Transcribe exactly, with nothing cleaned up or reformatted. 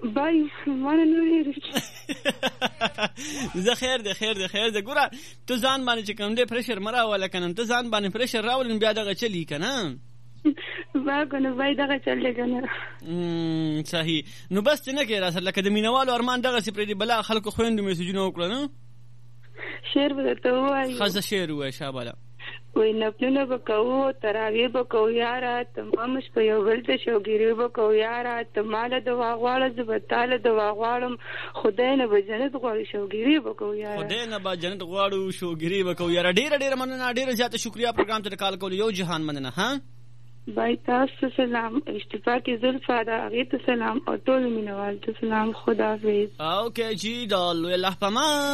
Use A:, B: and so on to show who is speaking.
A: بای مانه نوری
B: زه خیر ده خیر ده خیر ده ګوره ته ځان باندې چې کوم دی پریشر مراوله کنه ته ځان باندې پریشر راولین بیا دغه چلی کنه
A: با کنه بای دغه چلې کنه
B: صحیح نو بس نه کې را سره لکه د مینوالو ارمان دغه سي پرې بلا خلکو خويندو میسجونه وکړه نو
A: شعر به ته وایي
B: خزه شعر وای شاباله
A: وای نفلونه بکاو تراوی بکاو یارا تمام شپه یو بل ته شوګيري بکاو یارا تماله دوا غواړه زبتاله دوا غواړم خدای نه به جنت غواړي شوګيري بکاو یارا
B: خدای نه به جنت غواړو شوګيري بکاو یارا ډیر ډیر مننه ډیر زیات شکریا پروګرام ته کال کول یو جهان مننه ها
A: بای تاسو سلام اشتفاقی زلفا دا اغیت سلام او ټول مینوال ته سلام خداحافظ
B: اوکې جی دالو الله پما